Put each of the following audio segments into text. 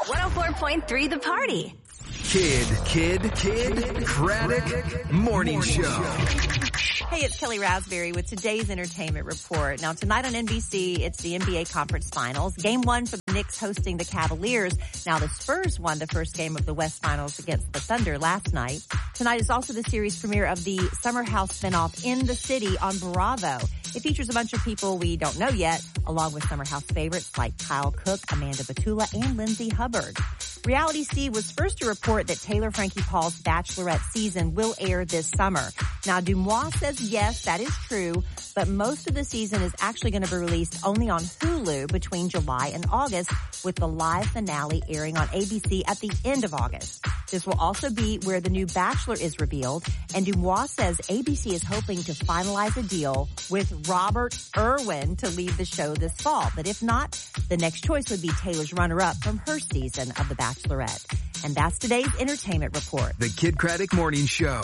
104.3 The Party. Kid Craddock Morning Show. Hey, it's Kelly Raspberry with today's entertainment report. Now, tonight on NBC, it's the NBA Conference Finals. Game 1 for the Knicks hosting the Cavaliers. Now, the Spurs won the first game of the West Finals against the Thunder last night. Tonight is also the series premiere of the Summer House spinoff In the City on Bravo. It features a bunch of people we don't know yet, along with Summer House favorites like Kyle Cook, Amanda Batula, and Lindsay Hubbard. Reality Steve was first to report that Taylor Frankie Paul's Bachelorette season will air this summer. Now, Dumois says yes, that is true, but most of the season is actually going to be released only on Hulu between July and August, with the live finale airing on ABC at the end of August. This will also be where the new Bachelor is revealed, and Dumois says ABC is hoping to finalize a deal with Robert Irwin to lead the show this fall. But if not, the next choice would be Taylor's runner-up from her season of The Bachelorette. And that's today's entertainment report. The Kid Craddock Morning Show.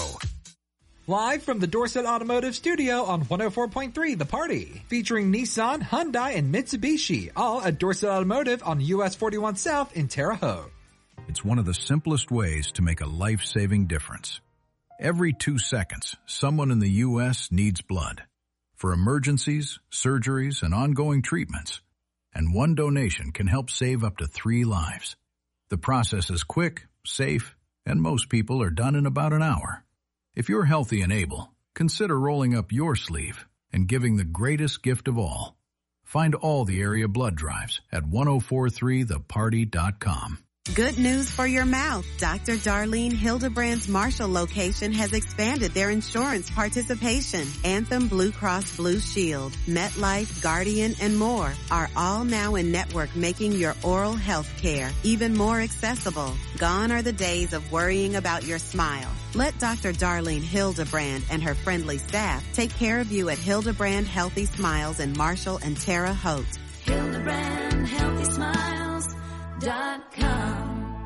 Live from the Dorset Automotive Studio on 104.3 The Party. Featuring Nissan, Hyundai, and Mitsubishi. All at Dorset Automotive on US 41 South in Terre Haute. It's one of the simplest ways to make a life-saving difference. Every 2 seconds, someone in the U.S. needs blood. For emergencies, surgeries, and ongoing treatments. And one donation can help save up to 3 lives. The process is quick, safe, and most people are done in about an hour. If you're healthy and able, consider rolling up your sleeve and giving the greatest gift of all. Find all the area blood drives at 1043theparty.com. Good news for your mouth. Dr. Darlene Hildebrand's Marshall location has expanded their insurance participation. Anthem Blue Cross Blue Shield, MetLife, Guardian, and more are all now in network, making your oral health care even more accessible. Gone are the days of worrying about your smile. Let Dr. Darlene Hildebrand and her friendly staff take care of you at Hildebrand Healthy Smiles in Marshall and Terre Haute. HildebrandHealthySmiles.com.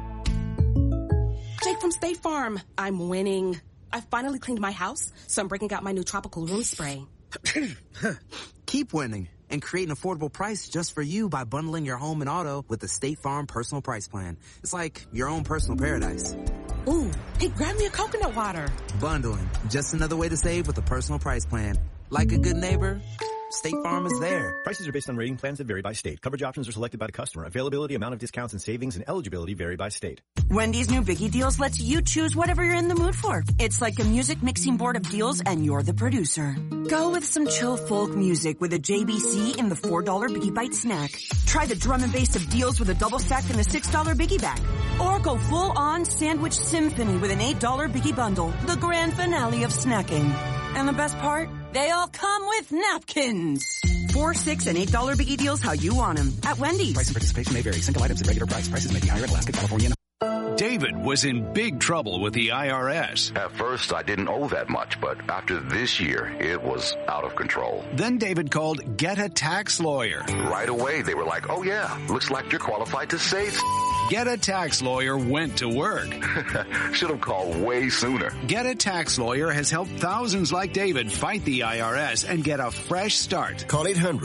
Jake from State Farm. I'm winning. I finally cleaned my house, so I'm breaking out my new tropical room spray. Keep winning and create an affordable price just for you by bundling your home and auto with the State Farm Personal Price Plan. It's like your own personal paradise. Ooh, hey, grab me a coconut water. Bundling, just another way to save with a personal price plan. Like a good neighbor, State Farm is there. Prices are based on rating plans that vary by state. Coverage options are selected by the customer. Availability, amount of discounts and savings, and eligibility vary by state. Wendy's new Biggie Deals lets you choose whatever you're in the mood for. It's like a music mixing board of deals, and you're the producer. Go with some chill folk music with a JBC in the $4 Biggie Bite snack. Try the drum and bass of deals with a double stack in the $6 Biggie Bag. Or go full-on sandwich symphony with an $8 Biggie Bundle. The grand finale of snacking. And the best part? They all come with napkins. $4, $6, and $8 Biggie Deals how you want them at Wendy's. Price and participation may vary. Single items at regular price. Prices may be higher in Alaska, California. David was in big trouble with the IRS. At first, I didn't owe that much, but after this year, it was out of control. Then David called Get a Tax Lawyer. Right away, they were like, oh yeah, looks like you're qualified to save. Get a Tax Lawyer went to work. Should have called way sooner. Get a Tax Lawyer has helped thousands like David fight the IRS and get a fresh start. Call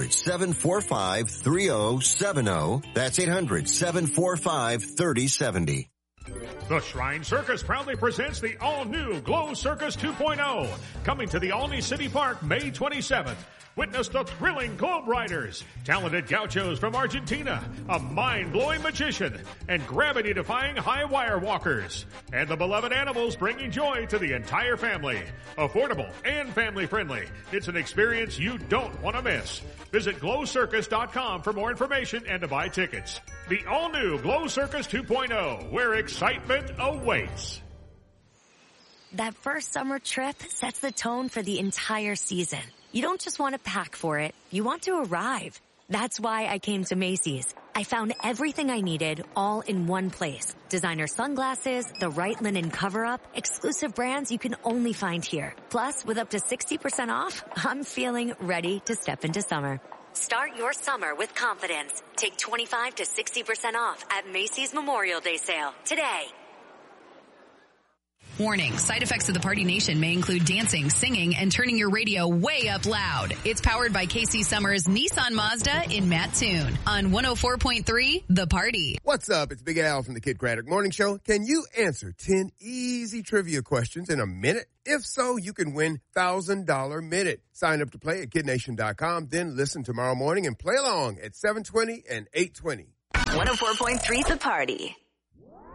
800-745-3070. That's 800-745-3070. The Shrine Circus proudly presents the all-new Glow Circus 2.0, coming to the Alney City Park May 27th. Witness the thrilling Globe Riders, talented gauchos from Argentina, a mind-blowing magician, and gravity-defying high wire walkers. And the beloved animals bringing joy to the entire family. Affordable and family-friendly. It's an experience you don't want to miss. Visit glowcircus.com for more information and to buy tickets. The all-new Glow Circus 2.0, where excitement awaits. That first summer trip sets the tone for the entire season. You don't just want to pack for it, you want to arrive. That's why I came to Macy's. I found everything I needed all in one place. Designer sunglasses, the right linen cover-up, exclusive brands you can only find here. Plus, with up to 60% off, I'm feeling ready to step into summer. Start your summer with confidence. Take 25 to 60% off at Macy's Memorial Day sale today. Warning, side effects of the Party Nation may include dancing, singing, and turning your radio way up loud. It's powered by KC Summers Nissan Mazda in Mattoon on 104.3 The Party. What's up? It's Big Al from the Kid Craddock Morning Show. Can you answer 10 easy trivia questions in a minute? If so, you can win $1,000 minute. Sign up to play at kidnation.com, then listen tomorrow morning and play along at 7:20 and 8:20. 104.3 The Party.